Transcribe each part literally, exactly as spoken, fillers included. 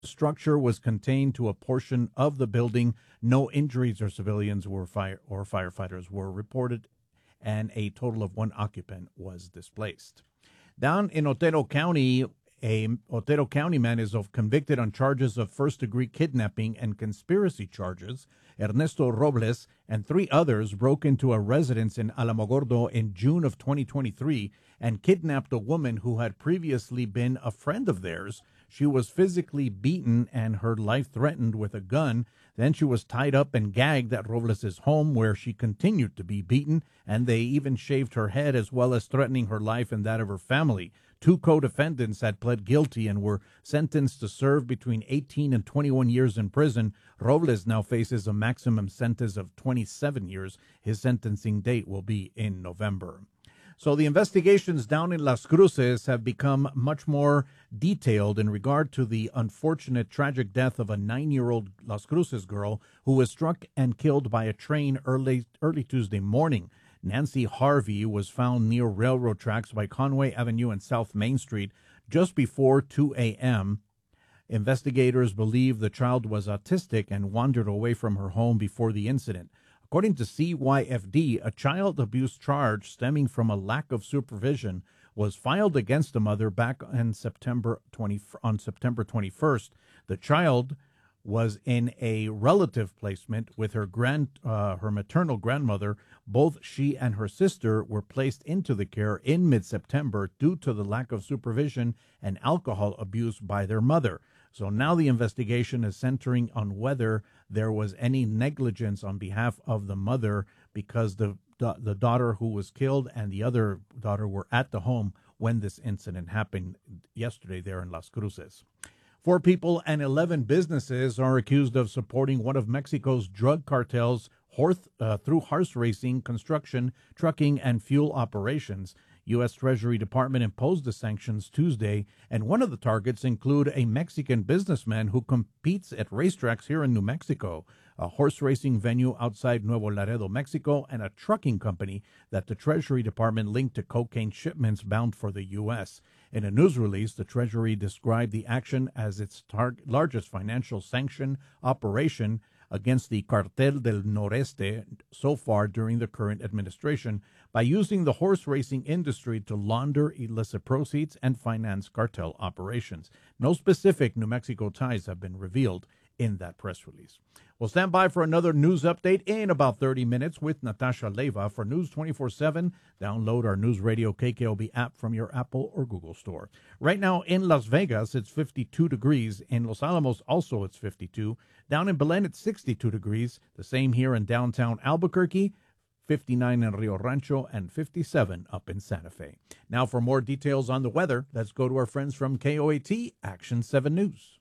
structure was contained to a portion of the building. No injuries or civilians were fire or firefighters were reported, and a total of one occupant was displaced. Down in Otero County, a Otero County man is convicted on charges of first-degree kidnapping and conspiracy charges. Ernesto Robles and three others broke into a residence in Alamogordo in June of twenty twenty-three and kidnapped a woman who had previously been a friend of theirs. She was physically beaten and her life threatened with a gun. Then she was tied up and gagged at Robles' home, where she continued to be beaten, and they even shaved her head, as well as threatening her life and that of her family. Two co-defendants had pled guilty and were sentenced to serve between eighteen and twenty-one years in prison. Robles now faces a maximum sentence of twenty-seven years. His sentencing date will be in November. So the investigations down in Las Cruces have become much more detailed in regard to the unfortunate tragic death of a nine-year-old Las Cruces girl who was struck and killed by a train early, early Tuesday morning. Nancy Harvey was found near railroad tracks by Conway Avenue and South Main Street just before two a.m. Investigators believe the child was autistic and wandered away from her home before the incident. According to C Y F D, a child abuse charge stemming from a lack of supervision was filed against the mother back on September twentieth, on September twenty-first. The child was in a relative placement with her grand, uh, her maternal grandmother. Both she and her sister were placed into the care in mid-September due to the lack of supervision and alcohol abuse by their mother. So now the investigation is centering on whether there was any negligence on behalf of the mother, because the the daughter who was killed and the other daughter were at the home when this incident happened yesterday there in Las Cruces. Four people and eleven businesses are accused of supporting one of Mexico's drug cartels horse, uh, through horse racing, construction, trucking, and fuel operations. U S. Treasury Department imposed the sanctions Tuesday, and one of the targets include a Mexican businessman who competes at racetracks here in New Mexico, a horse racing venue outside Nuevo Laredo, Mexico, and a trucking company that the Treasury Department linked to cocaine shipments bound for the U S. In a news release, the Treasury described the action as its tar- largest financial sanction operation against the Cartel del Noreste so far during the current administration, by using the horse racing industry to launder illicit proceeds and finance cartel operations. No specific New Mexico ties have been revealed in that press release. We'll stand by for another news update in about thirty minutes with Natasha Leva. For News twenty-four seven, download our News Radio K K O B app from your Apple or Google store. Right now in Las Vegas, it's fifty-two degrees. In Los Alamos, also it's fifty-two. Down in Belen, it's sixty-two degrees. The same here in downtown Albuquerque, fifty-nine in Rio Rancho, and fifty-seven up in Santa Fe. Now for more details on the weather, let's go to our friends from K O A T Action seven News.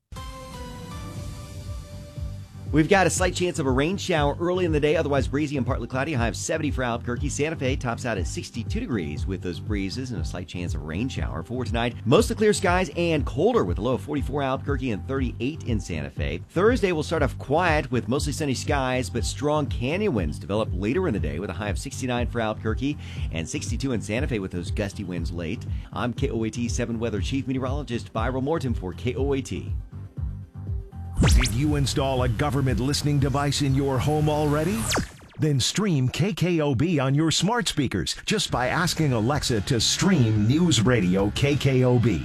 We've got a slight chance of a rain shower early in the day, otherwise breezy and partly cloudy. A high of seventy for Albuquerque. Santa Fe tops out at sixty-two degrees with those breezes and a slight chance of a rain shower. For tonight, mostly clear skies and colder with a low of forty-four Albuquerque and thirty-eight in Santa Fe. Thursday will start off quiet with mostly sunny skies, but strong canyon winds develop later in the day with a high of sixty-nine for Albuquerque and sixty-two in Santa Fe with those gusty winds late. I'm K O A T seven Weather Chief Meteorologist Byron Morton for K O A T. Did you install a government listening device in your home already? Then stream K K O B on your smart speakers just by asking Alexa to stream News Radio K K O B.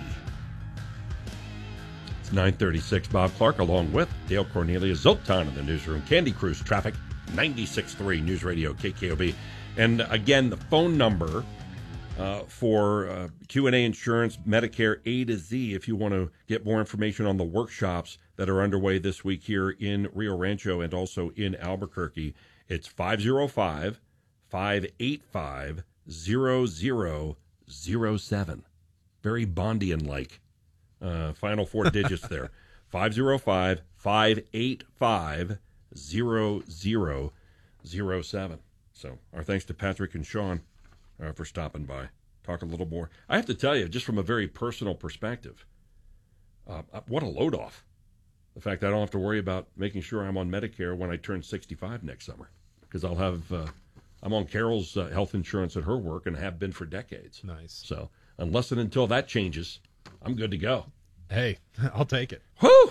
It's nine thirty-six. Bob Clark along with Dale Cornelia Zoltan in the newsroom. Candy Cruise Traffic, ninety-six point three News Radio K K O B. And again, the phone number uh, for uh, Q and A Insurance, Medicare A to Z, if you want to get more information on the workshops that are underway this week here in Rio Rancho and also in Albuquerque. It's five oh five, five eight five, zero zero zero seven. Very Bondian-like uh, final four digits there. five oh five, five eight five, zero zero zero seven. So our thanks to Patrick and Sean uh, for stopping by. Talk a little more. I have to tell you, just from a very personal perspective, uh, what a load off. The fact that I don't have to worry about making sure I'm on Medicare when I turn sixty-five next summer, because I'll have uh, I'm on Carol's uh, health insurance at her work and have been for decades. Nice. So unless and until that changes, I'm good to go. Hey, I'll take it. Whew!